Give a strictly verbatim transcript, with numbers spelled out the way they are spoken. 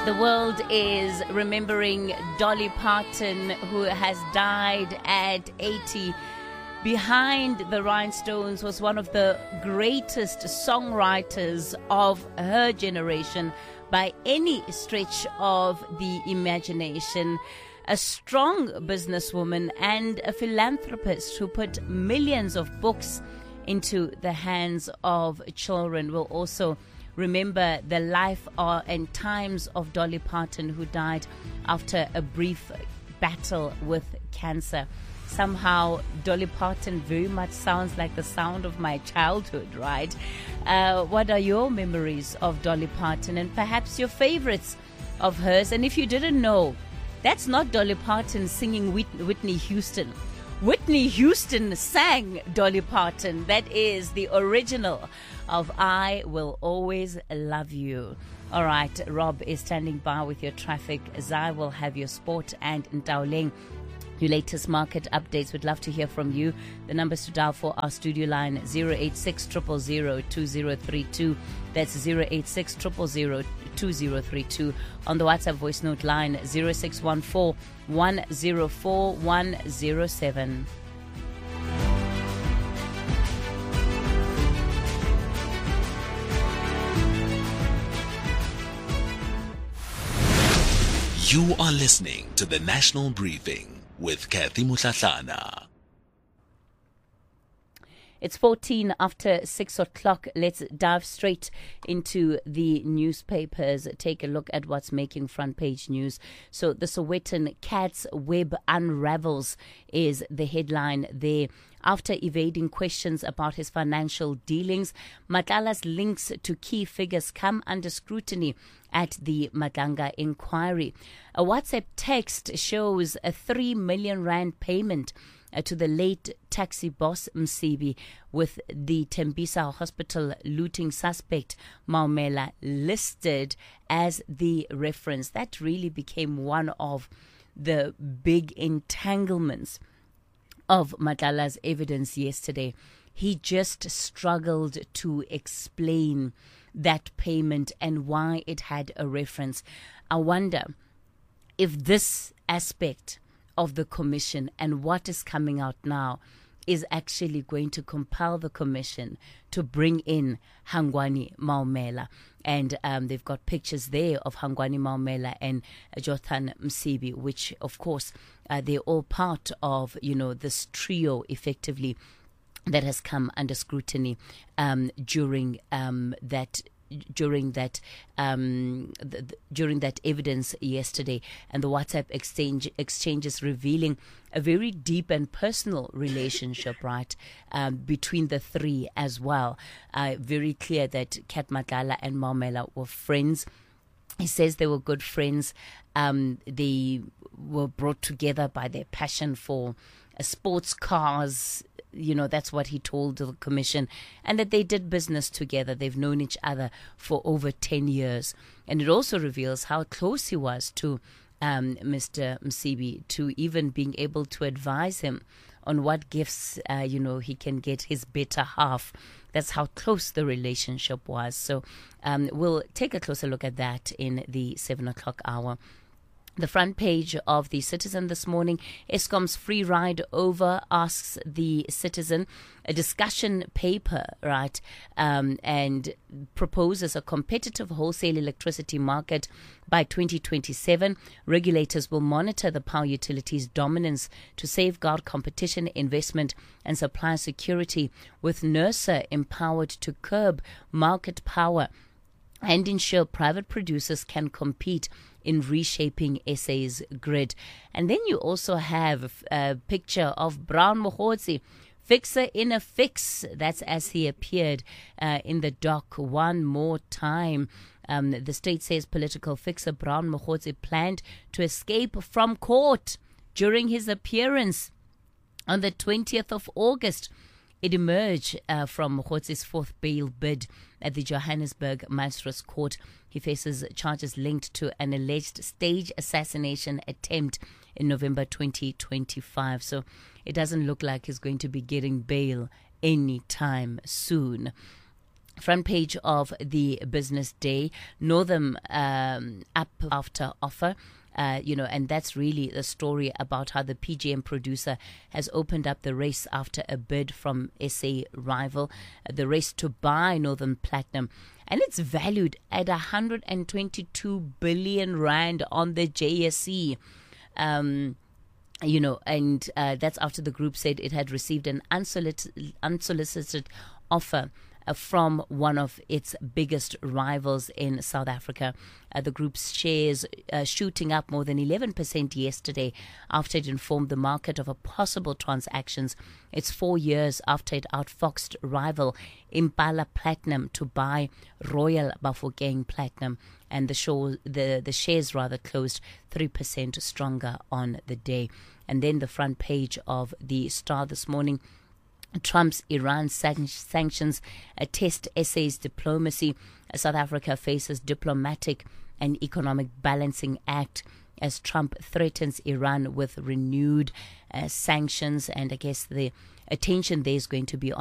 The world is remembering Dolly Parton, who has died at eighty. Behind the Rhinestones was one of the greatest songwriters of her generation by any stretch of the imagination. A strong businesswoman and a philanthropist who put millions of books into the hands of children. Will also remember the life uh, and times of Dolly Parton, who died after a brief battle with cancer. Somehow, Dolly Parton very much sounds like the sound of my childhood, right? Uh, what are your memories of Dolly Parton and perhaps your favorites of hers? And if you didn't know, that's not Dolly Parton singing Whit- Whitney Houston. Whitney Houston sang Dolly Parton. That is the original of I Will Always Love You. All right, Rob is standing by with your traffic. Zai will have your sport, and Ntaoleng, your latest market updates. We'd love to hear from you. The numbers to dial for our studio line, zero eight six, zero zero zero, two zero three two. That's zero eight six, zero zero zero, two zero three two. On the WhatsApp voice note line, zero six one four, one zero four, one zero seven. You are listening to the National Briefing with Kathy Mutlatlana. It's fourteen after six o'clock. Let's dive straight into the newspapers. Take a look at what's making front page news. So the Sowetan cat's web unravels is the headline there. After evading questions about his financial dealings, Matlala's links to key figures come under scrutiny at the Madanga inquiry. A WhatsApp text shows a three million rand payment uh, to the late taxi boss Msibi, with the Tembisa Hospital looting suspect Maumela listed as the reference. That really became one of the big entanglements of Matlala's evidence yesterday. He just struggled to explain that payment and why it had a reference. I wonder if this aspect of the commission and what is coming out now is actually going to compel the commission to bring in Hangwani Maumela. And um, they've got pictures there of Hangwani Maumela and Jothan Msibi, which, of course, uh, they're all part of, you know, this trio, effectively, that has come under scrutiny um, during um, that during that um, the, the, during that evidence yesterday, and the WhatsApp exchange exchanges revealing a very deep and personal relationship, right, um, between the three as well. Uh, very clear that Kat Matlala and Maumela were friends. He says they were good friends. Um, they were brought together by their passion for uh, sports cars. You know, that's what he told the commission, and that they did business together. They've known each other for over ten years. And it also reveals how close he was to um, Mister Msibi, to even being able to advise him on what gifts, uh, you know, he can get his better half. That's how close the relationship was. So um, we'll take a closer look at that in the seven o'clock hour. The front page of the Citizen this morning, Eskom's free ride over, asks the Citizen, a discussion paper, right, um, and proposes a competitive wholesale electricity market by twenty twenty-seven. Regulators will monitor the power utilities' dominance to safeguard competition, investment and supply security, with NERSA empowered to curb market power and ensure private producers can compete in reshaping S A's grid. And then you also have a picture of Brown Mokhotsi, fixer in a fix. That's as he appeared uh, in the dock one more time. Um, the state says political fixer Brown Mokhotsi planned to escape from court during his appearance on the twentieth of August. It emerged uh, from Mokhotsi's fourth bail bid at the Johannesburg Magistrates Court. He faces charges linked to an alleged stage assassination attempt in November twenty twenty-five. So it doesn't look like he's going to be getting bail anytime soon. Front page of the Business Day, Northam um, up after offer. Uh, you know, and that's really the story about how the P G M producer has opened up the race after a bid from S A rival, uh, the race to buy Northam Platinum. And it's valued at one hundred twenty-two billion rand on the J S E. Um, you know, and uh, that's after the group said it had received an unsolicited, unsolicited offer Uh, from one of its biggest rivals in South Africa. Uh, the group's shares uh, shooting up more than eleven percent yesterday after it informed the market of a possible transactions. It's four years after it outfoxed rival Impala Platinum to buy Royal Bafokeng Platinum, and the, show, the, the shares rather closed three percent stronger on the day. And then the front page of the Star this morning, Trump's Iran san- sanctions uh, test S A's diplomacy. Uh, South Africa faces diplomatic and economic balancing act as Trump threatens Iran with renewed uh, sanctions. And I guess the attention there is going to be on